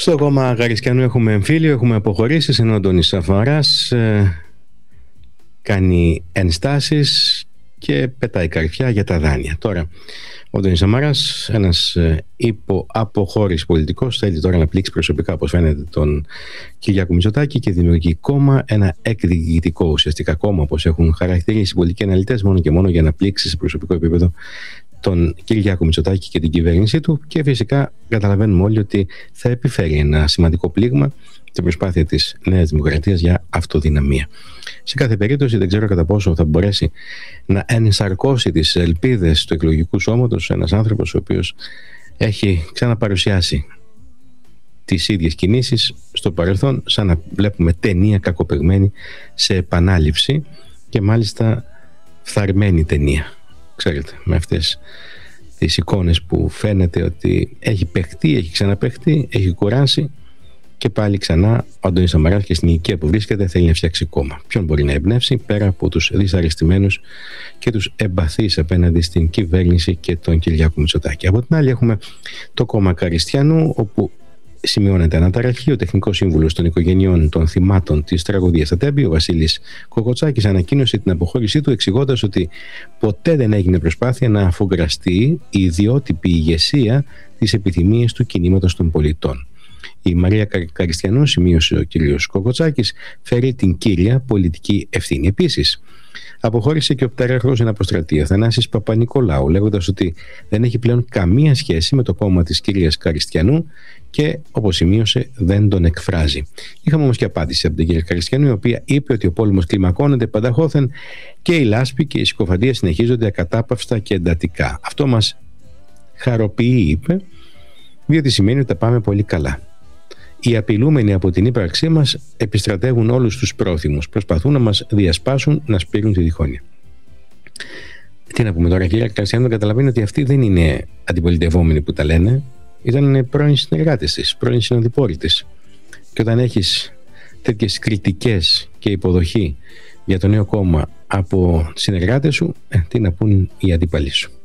Στο κόμμα Καριστιανού έχουμε εμφύλιο, έχουμε αποχωρήσεις, ενώ ο Αντώνης Σαμαράς κάνει ενστάσεις και πετάει καρφιά για τα δάνεια. Τώρα, ο Αντώνης Σαμαράς, ένας υποαποχώρης πολιτικός, θέλει τώρα να πλήξει προσωπικά, όπως φαίνεται, τον Κυριάκο Μητσοτάκη και δημιουργεί κόμμα, ένα εκδιοικητικό ουσιαστικά κόμμα, όπως έχουν χαρακτηρίσει οι πολιτικοί αναλυτές, μόνο και μόνο για να πλήξει σε προσωπικό επίπεδο τον Κυριάκο Μητσοτάκη και την κυβέρνησή του, και φυσικά καταλαβαίνουμε όλοι ότι θα επιφέρει ένα σημαντικό πλήγμα στην προσπάθεια της Νέας Δημοκρατίας για αυτοδυναμία. Σε κάθε περίπτωση δεν ξέρω κατά πόσο θα μπορέσει να ενσαρκώσει τις ελπίδες του εκλογικού σώματος ένας άνθρωπος ο οποίος έχει ξαναπαρουσιάσει τις ίδιες κινήσεις στο παρελθόν, σαν να βλέπουμε ταινία κακοπαιγμένη σε επανάληψη, και μάλιστα φθαρμένη ταινία. Ξέρετε, με αυτές τις εικόνες που φαίνεται ότι έχει παιχτεί, έχει ξαναπαιχτεί, έχει κουράσει, και πάλι ξανά ο Αντώνης Σαμαράς και στην ηλικία που βρίσκεται θέλει να φτιάξει κόμμα. Ποιον μπορεί να εμπνεύσει πέρα από τους δυσαρεστημένους και τους εμπαθείς απέναντι στην κυβέρνηση και τον Κυριάκο Μητσοτάκη. Από την άλλη έχουμε το κόμμα Καριστιανού, όπου σημειώνεται αναταραχή. Ο τεχνικός σύμβουλος των οικογενειών των θυμάτων της τραγωδίας στα Τέμπη, ο Βασίλης Κοκοτσάκης, ανακοίνωσε την αποχώρησή του, εξηγώντας ότι ποτέ δεν έγινε προσπάθεια να αφουγκραστεί η ιδιότυπη ηγεσία της επιθυμίας του κινήματος των πολιτών. Η Μαρία Καριστιανού, σημείωσε ο κ. Κοκοτσάκης, φέρει την κύρια πολιτική ευθύνη. Επίσης, αποχώρησε και ο πτέραρχος εν αποστρατεία Αθανάσης Παπα-Νικολάου, λέγοντας ότι δεν έχει πλέον καμία σχέση με το κόμμα της κυρίας Καριστιανού και, όπως σημείωσε, δεν τον εκφράζει. Είχαμε όμως και απάντηση από την κυρία Καριστιανού, η οποία είπε ότι ο πόλεμος κλιμακώνεται πανταχώθεν και η λάσπη και η συκοφαντία συνεχίζονται ακατάπαυστα και εντατικά. Αυτό μας χαροποιεί, είπε, διότι σημαίνει ότι τα πάμε πολύ καλά. Οι απειλούμενοι από την ύπαρξή μας επιστρατεύουν όλους τους πρόθυμους. Προσπαθούν να μας διασπάσουν, να σπείρουν τη διχόνοια. Τι να πούμε τώρα, κυρία Καριστιανού, καταλαβαίνει ότι αυτοί δεν είναι αντιπολιτευόμενοι που τα λένε. Ήταν πρώην συνεργάτες της, πρώην συνοδοιπόροι της. Και όταν έχεις τέτοιες κριτικές και υποδοχή για το νέο κόμμα από συνεργάτες σου, τι να πούν οι αντίπαλοι σου.